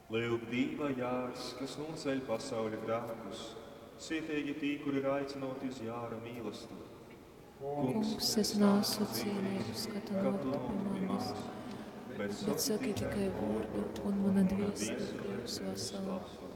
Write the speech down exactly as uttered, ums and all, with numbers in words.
Lūgdība Jārs, kas noceļ pasaules grēkus, sietīgi tī, kuri ir aicinoti uz Jāra mīlestību. Kungs, es neesmu cienīgs, ka tu nopelni manis, bet saki tikai vārdu, un mana dvēsele kļūs vesela.